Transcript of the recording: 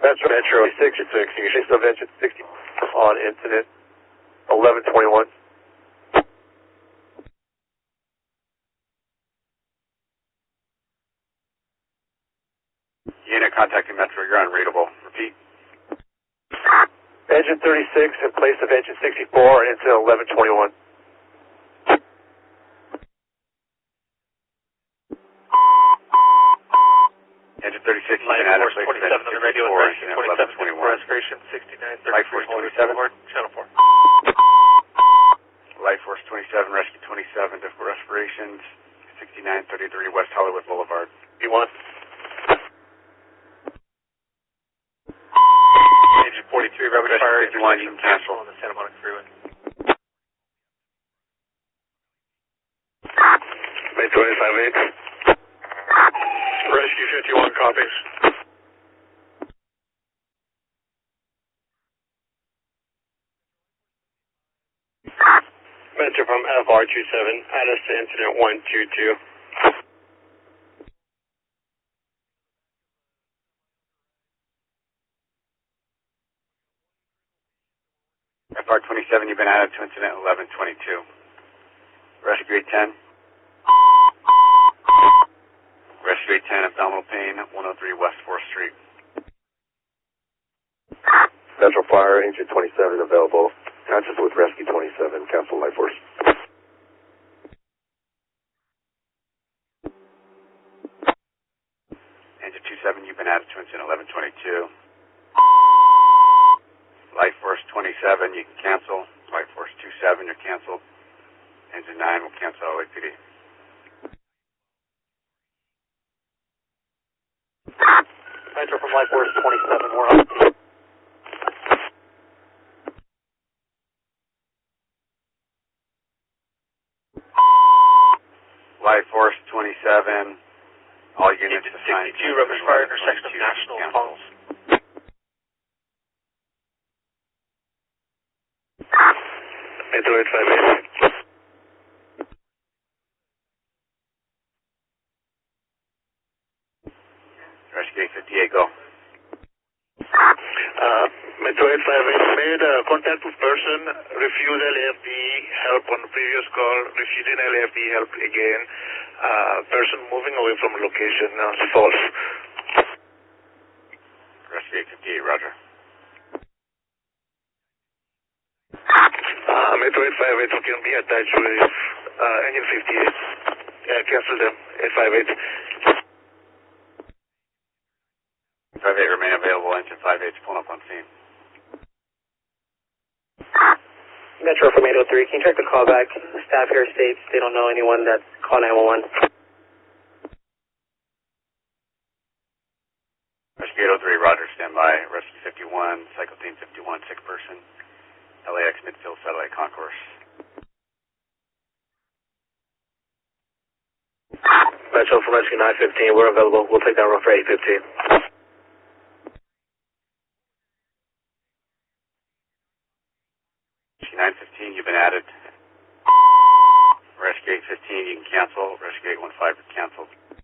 Metro 66, you should of engine 60 on incident 1121. Unit contacting Metro, you're unreadable. Repeat. Engine 36 in place of engine 64, incident 1121. Engine 36, you Light can add Force 27 on the radio, incident 27 1121. restoration 6933. Light Force 27. Channel 4. Light Force 27, Rescue 27, difficult respirations, 6933 West Hollywood Boulevard. B1. Engine 43, rapid fire, 51, you can cancel on the Santa Monica Freeway. May 25-8. Rescue 51 copies. Metro from FR27, add us to incident 122. FR27, you've been added to incident 1122. Rescue 810. Rescue 810, abdominal pain, 103 West 4th Street. Central Fire, engine 27 available. Conscious with Rescue 27, cancel Light Force. Engine 27, you've been added to incident 1122. Light Force 27, you can cancel. Light Force 27, you're canceled. Engine 9 will cancel LAPD. Metro from Light Force 27, we're on. Light Force 27, all units Engine assigned 62, rubbish fire, intersection of National and Falls. Metro 858. Rescue 858, go. Metro 858 made contact with person, refused LAFD help on previous call, refusing LAFD help again. Person moving away from location, false. Rescue 858, roger. Metro 858 can be attached with engine 58. Cancel them, 858. 58 remain available, engine 58 pulling up on scene. Metro from 803, can you check the callback? The staff here states they don't know anyone that's called 911. Rescue 803, roger, standby. Rescue 51, cycle team 51, sick person. LAX midfield satellite concourse. Metro from Rescue 915, we're available. We'll take that run for 815. 915, you've been added. Rescue 815, you can cancel. Rescue 815, canceled.